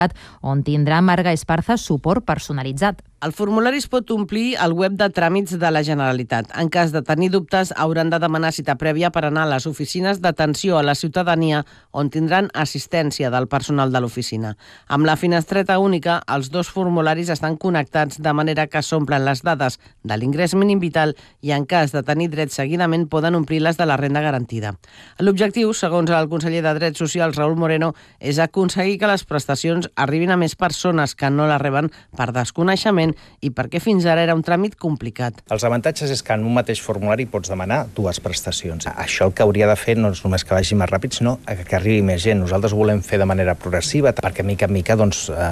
on tindrà Marga Esparza suport personalitzat. El formulari es pot omplir al web de tràmits de la Generalitat. En cas de tenir dubtes, hauran de demanar cita prèvia per anar a les oficines d'atenció a la ciutadania, on tindran assistència del personal de l'oficina. Amb la finestreta única, els dos formularis estan connectats de manera que s'omplen les dades de l'ingrés mínim vital i, en cas de tenir dret seguidament, poden omplir les de la renda garantida. L'objectiu, segons el conseller de Drets Socials, Raül Moreno, és aconseguir que les prestacions arribin a més persones que no les reben per desconeixement i perquè fins ara era un tràmit complicat. Els avantatges és que en un mateix formulari pots demanar dues prestacions. Això el que hauria de fer no és només que vagi més ràpid, sinó que arribi més gent. Nosaltres ho volem fer de manera progressiva perquè mica en mica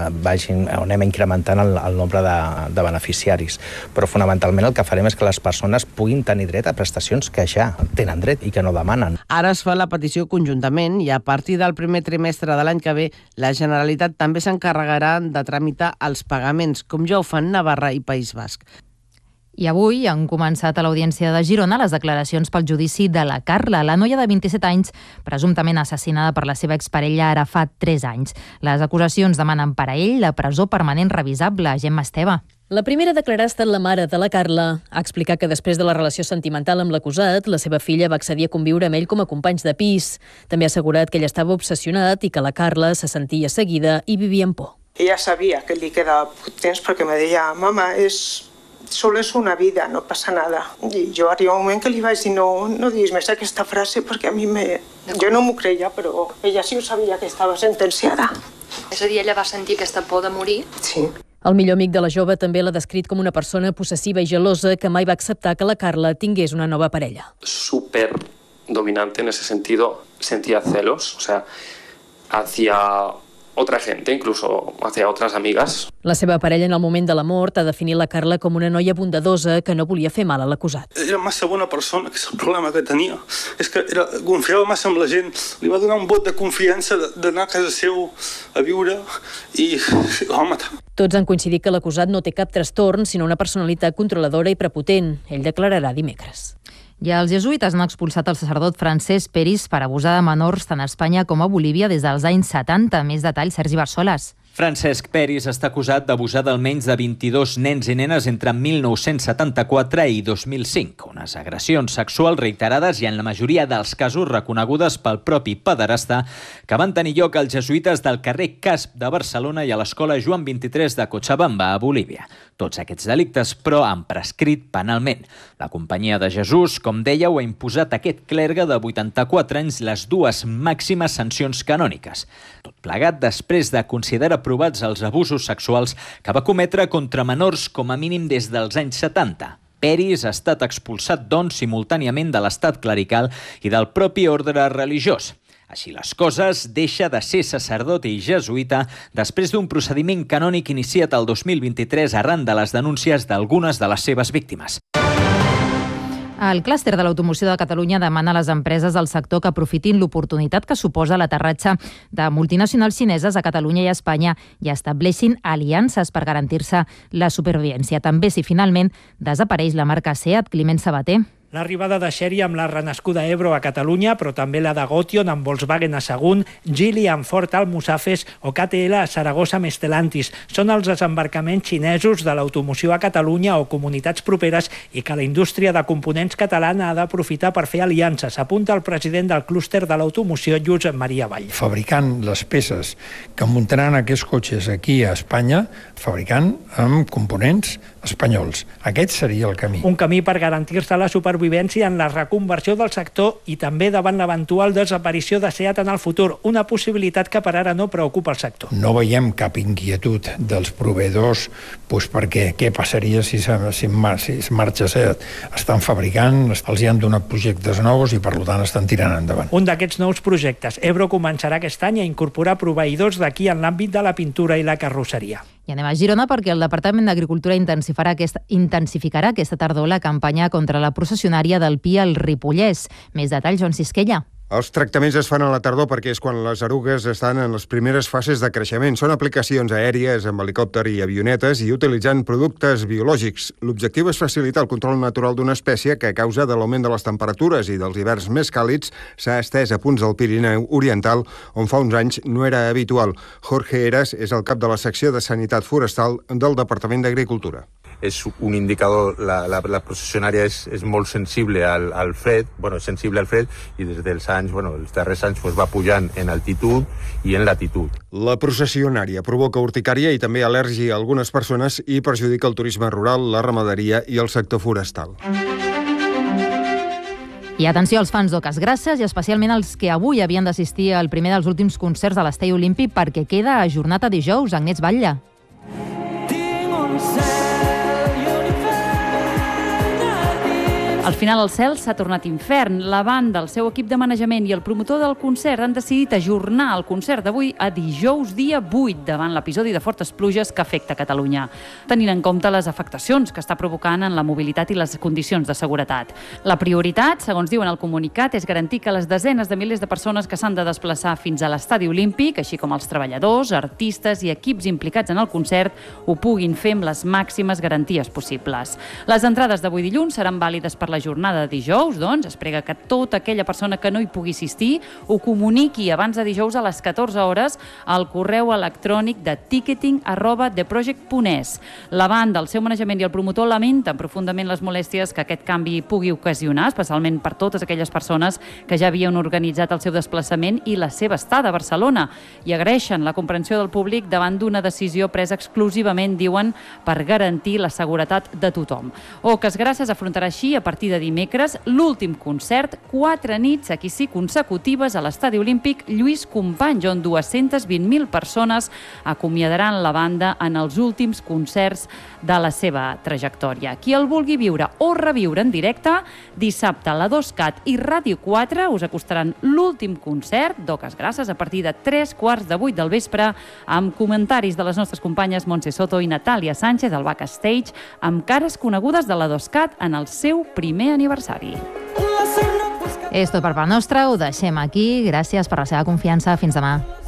anem incrementant el nombre de beneficiaris. Però fonamentalment el que farem és que les persones puguin tenir dret a prestacions que ja tenen dret i que no demanen. Ara es fa la petició conjuntament i a partir del primer trimestre de l'any que ve la Generalitat també s'encarregarà de tramitar els pagaments, com ja ho fan Navarra i País Basc. I avui han començat a l'Audiència de Girona les declaracions pel judici de la Carla, la noia de 27 anys, presumptament assassinada per la seva exparella ara fa 3 anys. Les acusacions demanen per a ell la presó permanent revisable. Gemma Esteve. La primera a declarar ha estat la mare de la Carla. Ha explicat que després de la relació sentimental amb l'acusat, la seva filla va accedir a conviure amb ell com a companys de pis. També ha assegurat que ell estava obsessionat i que la Carla se sentia seguida i vivia en por. Ella sabia que li quedava poc temps perquè me deia, mama, solo es una vida, no passa nada. I jo arriba un moment que li vaig dir, no diguis més aquesta frase perquè a mi jo no m'ho creia, però ella sí ho sabia que estava sentenciada. És a dir, ella va sentir aquesta por de morir? Sí. El millor amic de la jove també l'ha descrit com una persona possessiva i gelosa que mai va acceptar que la Carla tingués una nova parella. Súper dominante en ese sentido, sentía celos, o sea, hacia otra gente, incluso hacia otras amigas. La seva parella en el moment de la mort ha definit la Carla com una noia bondadosa que no volia fer mal a l'acusat. Era massa bona persona, que és el problema que tenia. És que confiava massa amb la gent, li va donar un vot de confiança d'anar a casa seu a viure i la va matar. Tots han coincidit que l'acusat no té cap trastorn, sinó una personalitat controladora i prepotent. Ell declararà dimecres. I els jesuïtes han expulsat el sacerdot Francesc Peris per abusar de menors tant a Espanya com a Bolívia des dels anys 70. Més detalls, Sergi Barsoles. Francesc Peris està acusat d'abusar d'almenys de 22 nens i nenes entre 1974 i 2005. Unes agressions sexuals reiterades i en la majoria dels casos reconegudes pel propi pederasta que van tenir lloc als jesuïtes del carrer Casp de Barcelona i a l'escola Joan 23 de Cochabamba, a Bolívia. Tots aquests delictes, però, han prescrit penalment. La Companyia de Jesús, com dèieu, ha imposat a aquest clergue de 84 anys les dues màximes sancions canòniques. Tot plegat després de considerar provats els abusos sexuals que va cometre contra menors com a mínim des dels anys 70. Peris ha estat expulsat, doncs, simultàniament de l'estat clerical i del propi ordre religiós. Així les coses, deixa de ser sacerdot i jesuïta després d'un procediment canònic iniciat el 2023 arran de les denúncies d'algunes de les seves víctimes. El clúster de l'automoció de Catalunya demana a les empreses del sector que aprofitin l'oportunitat que suposa l'aterratge de multinacionals xineses a Catalunya i a Espanya i estableixin aliances per garantir-se la supervivència. També si finalment desapareix la marca Seat. Climent Sabater. L'arribada de Chery amb la renascuda Ebro a Catalunya, però també la de Gotion amb Volkswagen a Sagunt, Geely amb Ford Almusafes o KTL a Saragossa amb Stellantis. Són els desembarcaments xinesos de l'automoció a Catalunya o comunitats properes i que la indústria de components catalana ha d'aprofitar per fer aliances, apunta el president del clúster de l'automoció, Josep Maria Vall. Fabricant les peces que muntaran aquests cotxes aquí a Espanya, fabricant amb components espanyols. Aquest seria el camí. Un camí per garantir-se la supervivència en la reconversió del sector i també davant l'eventual desaparició de Seat en el futur, una possibilitat que per ara no preocupa el sector. No veiem cap inquietud dels proveïdors perquè què passaria si es marxa Seat. Estan fabricant, els hi han donat projectes nous i per tant estan tirant endavant. Un d'aquests nous projectes, Ebro començarà aquest any a incorporar proveïdors d'aquí en l'àmbit de la pintura i la carrosseria. I anem a Girona perquè el Departament d'Agricultura intensificarà aquesta tardor la campanya contra la processionària del Pi al Ripollès. Més detalls, Joan Sisquella. Els tractaments es fan a la tardor perquè és quan les erugues estan en les primeres fases de creixement. Són aplicacions aèries amb helicòpter i avionetes i utilitzant productes biològics. L'objectiu és facilitar el control natural d'una espècie que, a causa de l'augment de les temperatures i dels hiverns més càlids, s'ha estès a punts del Pirineu Oriental, on fa uns anys no era habitual. Jorge Heras és el cap de la secció de Sanitat Forestal del Departament d'Agricultura. És un indicador, la processionària és molt sensible al fred, i des dels anys, els darrers anys va pujant en altitud i en latitud. La processionària provoca urticària i també al·lèrgia a algunes persones i perjudica el turisme rural, la ramaderia i el sector forestal. I atenció als fans d'Oques Grasses i especialment als que avui havien d'assistir al primer dels últims concerts de l'Estadi Olímpic perquè queda ajornat a dijous. Agnès Batlle. Al final el cel s'ha tornat infern. La banda, el seu equip de manejament i el promotor del concert han decidit ajornar el concert d'avui a dijous dia 8 davant l'episodi de fortes pluges que afecta Catalunya, tenint en compte les afectacions que està provocant en la mobilitat i les condicions de seguretat. La prioritat, segons diuen al comunicat, és garantir que les desenes de milers de persones que s'han de desplaçar fins a l'Estadi Olímpic, així com els treballadors, artistes i equips implicats en el concert, ho puguin fer amb les màximes garanties possibles. Les entrades d'avui dilluns seran vàlides per la jornada de dijous, doncs, es prega que tota aquella persona que no hi pugui assistir ho comuniqui abans de dijous a les 14 hores al correu electrònic de ticketing@theproject.es. La banda, el seu manejament i el promotor lamenten profundament les molèsties que aquest canvi pugui ocasionar, especialment per totes aquelles persones que ja havien organitzat el seu desplaçament i la seva estada a Barcelona, i agraeixen la comprensió del públic davant d'una decisió presa exclusivament, diuen, per garantir la seguretat de tothom. Oques Grasses afrontarà així, a partir de dimecres, l'últim concert, 4 nits, aquí sí, consecutives a l'Estadi Olímpic Lluís Companys, on 220.000 persones acomiadaran la banda en els últims concerts de la seva trajectòria. Qui el vulgui viure o reviure en directe, dissabte la 2CAT i Ràdio 4 us acostaran l'últim concert d'Oques Grasses a partir de 3:15 del vespre, amb comentaris de les nostres companyes Montse Soto i Natàlia Sánchez al backstage, amb cares conegudes de la 2CAT en el seu primer aniversari. És tot per part nostra, ho deixem aquí. Gràcies per la seva confiança. Fins demà.